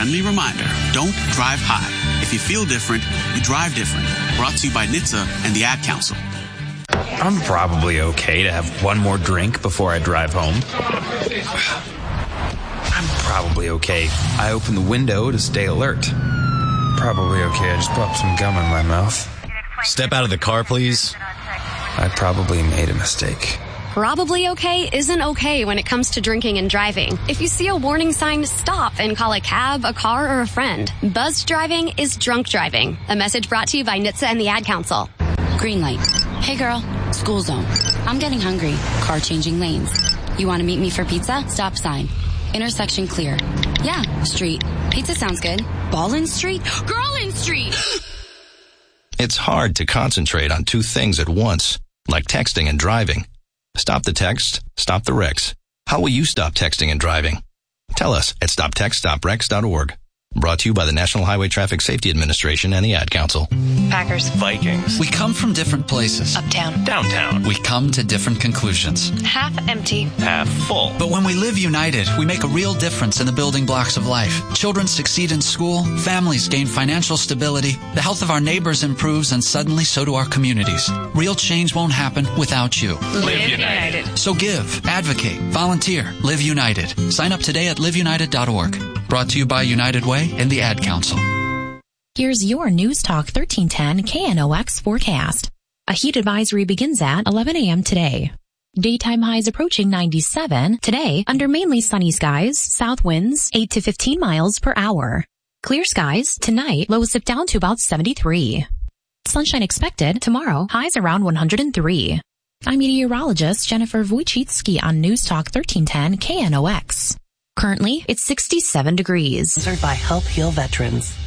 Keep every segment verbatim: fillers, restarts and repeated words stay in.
friendly reminder, don't drive high. If you feel different, you drive different. Brought to you by N H T S A and the Ad Council. I'm probably okay to have one more drink before I drive home. I'm probably okay. I open the window to stay alert. Probably okay. I just popped some gum in my mouth. Step out of the car, please. I probably made a mistake. Probably okay isn't okay when it comes to drinking and driving. If you see a warning sign, stop and call a cab, a car, or a friend. Buzzed driving is drunk driving. A message brought to you by N H T S A and the Ad Council. Green light. Hey girl, school zone. I'm getting hungry. Car changing lanes. You want to meet me for pizza? Stop sign. Intersection clear. Yeah, street. Pizza sounds good. Ball in street? Girl in street! It's hard to concentrate on two things at once, like texting and driving. Stop the text, stop the wrecks. How will you stop texting and driving? Tell us at stop text stop wrecks dot org. Brought to you by the National Highway Traffic Safety Administration and the Ad Council. Packers. Vikings. We come from different places. Uptown. Downtown. We come to different conclusions. Half empty. Half full. But when we live united, we make a real difference in the building blocks of life. Children succeed in school, families gain financial stability, the health of our neighbors improves, and suddenly so do our communities. Real change won't happen without you. Live United. So give, advocate, volunteer, live united. Sign up today at live united dot org. Brought to you by United Way and the Ad Council. Here's your News Talk thirteen ten K N O X forecast. A heat advisory begins at eleven a.m. today. Daytime highs approaching ninety-seven. Today, under mainly sunny skies, south winds eight to fifteen miles per hour. Clear skies, tonight, lows dip down to about seventy-three. Sunshine expected tomorrow, highs around one hundred three. I'm meteorologist Jennifer Wojcicki on News Talk thirteen ten K N O X. Currently, it's sixty-seven degrees. Sponsored by Help Heal Veterans.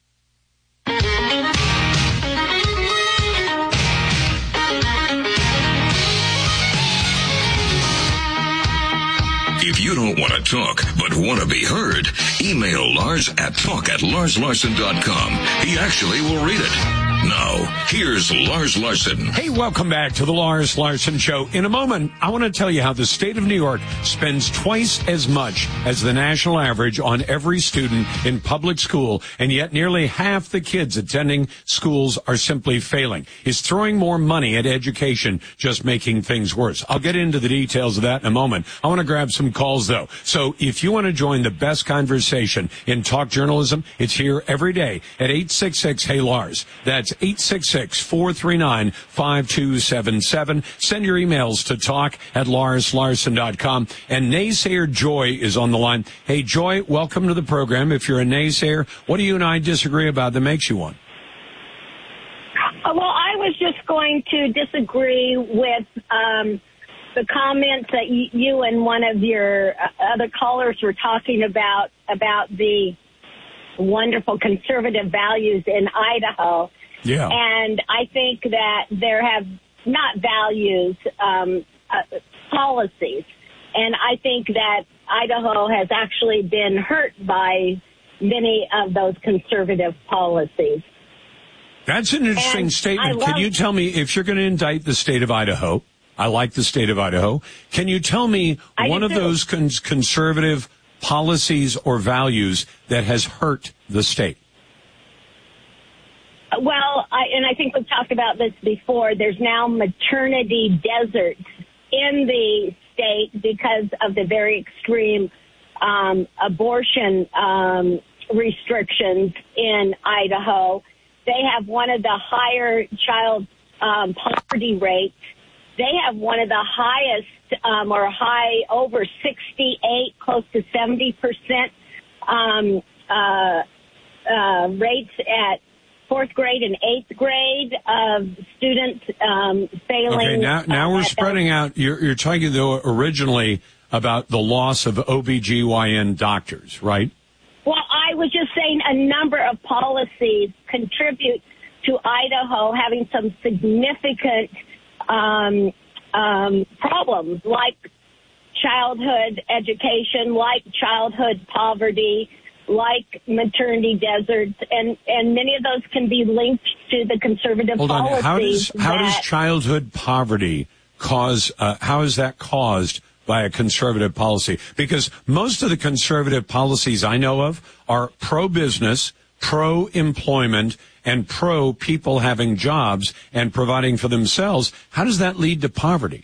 If you don't want to talk, but want to be heard, email Lars at talk at lars larson dot com. He actually will read it. Now, here's Lars Larson. Hey, welcome back to the Lars Larson Show. In a moment, I want to tell you how the state of New York spends twice as much as the national average on every student in public school, and yet nearly half the kids attending schools are simply failing. Is throwing more money at education just making things worse? I'll get into the details of that in a moment. I want to grab some calls, though. So if you want to join the best conversation in talk journalism, it's here every day at eight six six, hey Lars. That's eight six six, four three nine, five two seven seven. Send your emails to talk at lars larson dot com. And naysayer Joy is on the line. Hey, Joy, welcome to the program. If you're a naysayer, what do you and I disagree about that makes you one? Uh, well, I was just going to disagree with um, the comments that y- you and one of your uh, other callers were talking about, about the wonderful conservative values in Idaho. Yeah. And I think that there have not values, um, uh, policies. And I think that Idaho has actually been hurt by many of those conservative policies. That's an interesting and statement. Love- Can you tell me, if you're going to indict the state of Idaho, I like the state of Idaho, can you tell me I one of too. those cons- conservative policies or values that has hurt the state? Well, I, and I think we've talked about this before. There's now maternity deserts in the state because of the very extreme um, abortion um, restrictions in Idaho. They have one of the higher child um, poverty rates. They have one of the highest um, or high over sixty-eight, close to seventy percent um, uh, uh, rates at fourth grade and eighth grade of students um, failing. Okay, now, now uh, we're spreading those. out. You're, you're talking, though, originally about the loss of O B G Y N doctors, right? Well, I was just saying a number of policies contribute to Idaho having some significant um, um, problems, like childhood education, like childhood poverty, like maternity deserts, and, and many of those can be linked to the conservative Hold policies. on. How does how that, does childhood poverty cause? Uh, how is that caused by a conservative policy? Because most of the conservative policies I know of are pro-business, pro-employment, and pro-people having jobs and providing for themselves. How does that lead to poverty?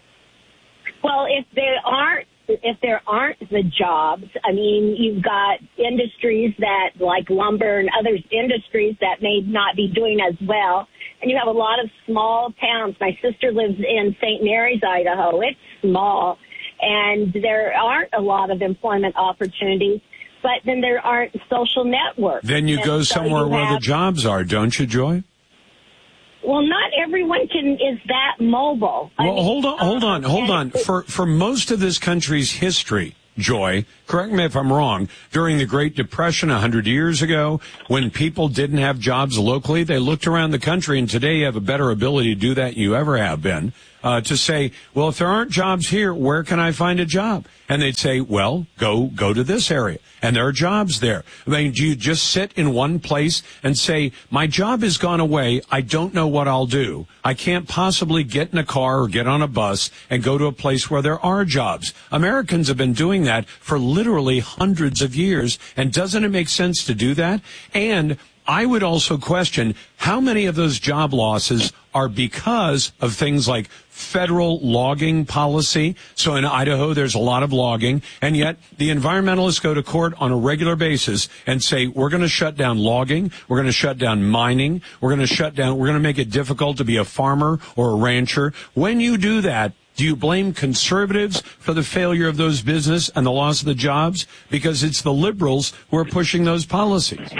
Well, if there aren't if there aren't the jobs, I mean, you've got industries that, like lumber and other industries that may not be doing as well. And you have a lot of small towns. My sister lives in Saint Mary's, Idaho. It's small. And there aren't a lot of employment opportunities. But then there aren't social networks. Then you and go so somewhere you where have, the jobs are, don't you, Joy? Well, not everyone can is that mobile. I Well, mean, hold on, hold on, uh, hold on. it- For for most of this country's history, Joy, correct me if I'm wrong, during the Great Depression a hundred years ago, when people didn't have jobs locally, they looked around the country, and today you have a better ability to do that than you ever have been, uh, to say, well, if there aren't jobs here, where can I find a job? And they'd say, well, go, go to this area. And there are jobs there. I mean, do you just sit in one place and say, my job has gone away, I don't know what I'll do. I can't possibly get in a car or get on a bus and go to a place where there are jobs. Americans have been doing that for literally hundreds of years. And doesn't it make sense to do that? And I would also question how many of those job losses are because of things like federal logging policy. So in Idaho, there's a lot of logging, and yet the environmentalists go to court on a regular basis and say, we're going to shut down logging, we're going to shut down mining, we're going to shut down, we're going to make it difficult to be a farmer or a rancher. When you do that, do you blame conservatives for the failure of those business and the loss of the jobs? Because it's the liberals who are pushing those policies.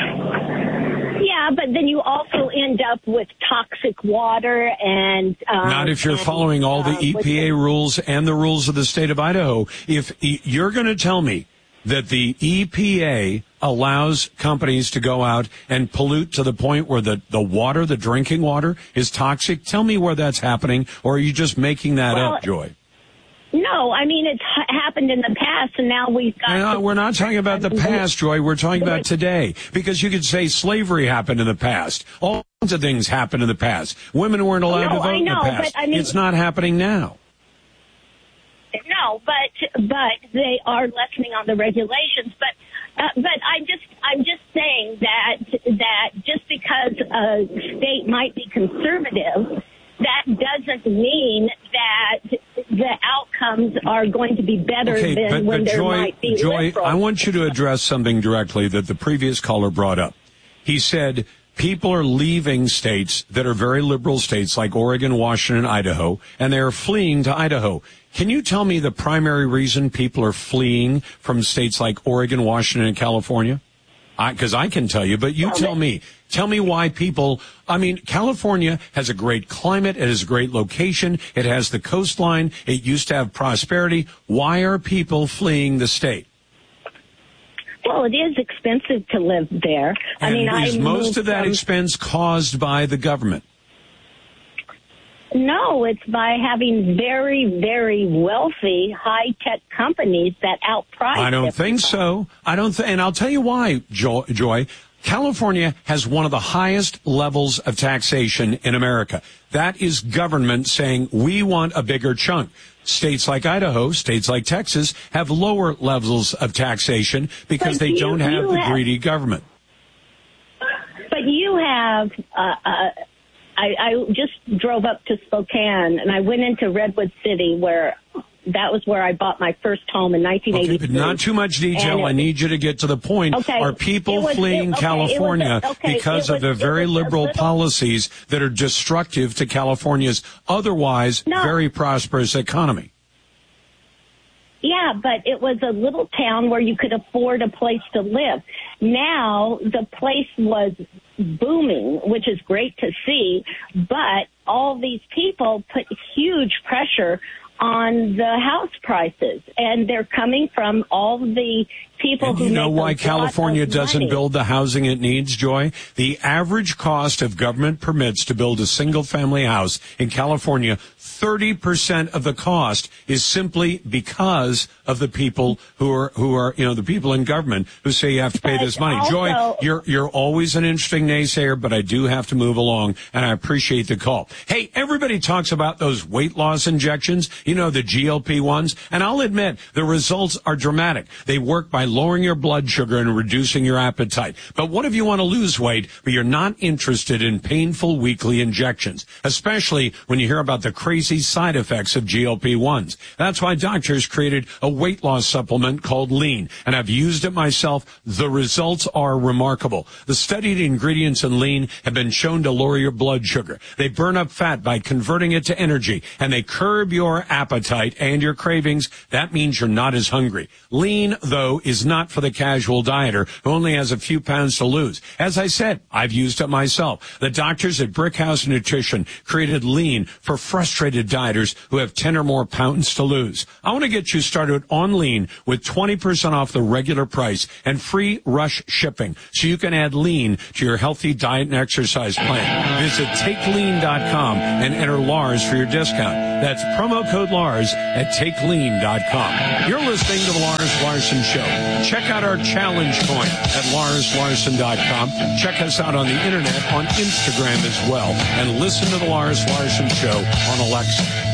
Yeah, but then you also end up with toxic water and... Um, Not if you're and, following all the uh, E P A rules and the rules of the state of Idaho. If e- you're going to tell me that the E P A allows companies to go out and pollute to the point where the, the water, the drinking water, is toxic, tell me where that's happening, or are you just making that well, up, Joy? No, I mean, it's ha- happened in the past, and now we've got... No, we're not talking about the past, Joy. We're talking about today. Because you could say slavery happened in the past. All kinds of things happened in the past. Women weren't allowed no, to vote I know, in the past. But, I mean, it's not happening now. No, but but they are lessening on the regulations. But uh, but I just I'm just saying that that just because a state might be conservative, that doesn't mean that the outcomes are going to be better okay, than but, when but there Joy, might be Joy, liberal. I want you to address something directly that the previous caller brought up. He said people are leaving states that are very liberal states like Oregon, Washington, Idaho, and they are fleeing to Idaho. Can you tell me the primary reason people are fleeing from states like Oregon, Washington, and California? Because I, I can tell you, but you tell me. Tell me why people, I mean, California has a great climate. It has a great location. It has the coastline. It used to have prosperity. Why are people fleeing the state? Well, it is expensive to live there. And I mean, is I most moved of that from, expense caused by the government? No, it's by having very, very wealthy, high-tech companies that outprice. I don't think so. I don't, th- and I'll tell you why, jo- Joy. California has one of the highest levels of taxation in America. That is government saying we want a bigger chunk. States like Idaho, states like Texas have lower levels of taxation because But they you- don't have you the have- greedy government. But you have, uh, uh, I, I just drove up to Spokane and I went into Redwood City where that was where I bought my first home in nineteen eighty-three. Okay, but not too much detail. And it- I need you to get to the point. Okay, Are people it was- fleeing it- okay, California it was a- okay, because it of the was- it very was a liberal little- policies that are destructive to California's otherwise No. very prosperous economy? Yeah, but it was a little town where you could afford a place to live. Now the place was booming, which is great to see, but all these people put huge pressure on the house prices, and they're coming from all the people and who you know make why a California lot of doesn't money. build the housing it needs, Joy? The average cost of government permits to build a single-family house in California, thirty percent of the cost is simply because of the people who are, who are, you know, the people in government who say you have to pay But this money. also- Joy, you're, you're always an interesting naysayer, but I do have to move along, and I appreciate the call. Hey, everybody talks about those weight loss injections, you know, the G L P ones, and I'll admit the results are dramatic. They work by lowering your blood sugar and reducing your appetite. But what if you want to lose weight, but you're not interested in painful weekly injections, especially when you hear about the crazy side effects of G L P ones? That's why doctors created a weight loss supplement called Lean, and I've used it myself. The results are remarkable. The studied ingredients in Lean have been shown to lower your blood sugar. They burn up fat by converting it to energy, and they curb your appetite and your cravings. That means you're not as hungry. Lean, though, is not for the casual dieter who only has a few pounds to lose. As I said, I've used it myself. The doctors at Brickhouse Nutrition created Lean for frustrated dieters who have ten or more pounds to lose. I want to get you started on Lean with twenty percent off the regular price and free rush shipping so you can add Lean to your healthy diet and exercise plan. Visit take lean dot com and enter Lars for your discount. That's promo code Lars at take lean dot com. You're listening to the Lars Larson Show. Check out our challenge coin at lars larson dot com. Check us out on the internet on Instagram as well. And listen to the Lars Larson Show on Alexa.